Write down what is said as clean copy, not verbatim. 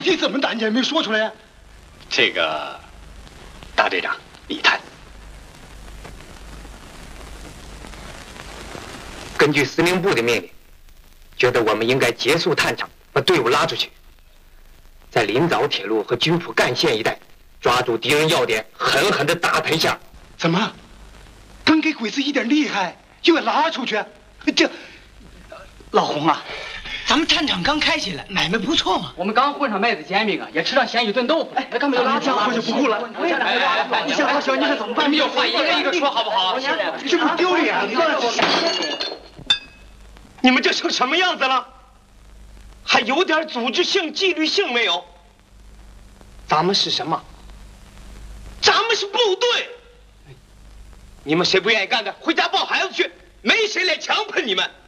你怎么当年没说出来呀？ 这个，大队长，你谈。 根据司令部的命令，觉得我们应该结束探查，把队伍拉出去，在临枣铁路和军府干线一带抓住敌人要点，狠狠地打他一下。 怎么？刚给鬼子一点厉害，就要拉出去？这，老洪啊！ 咱们战场刚开起来，买卖不错嘛。 我们刚混上麦子煎饼啊，也吃上咸鱼炖豆腐。 哎，干嘛要拉这话就不顾了？你想好小，你看怎么办？ 你有话一个一个说好不好？ 这不丢脸吗？ 你们这成什么样子了？还有点组织性、纪律性没有？咱们是什么？咱们是部队。你们谁不愿意干的，回家抱孩子去，没谁来强迫你们。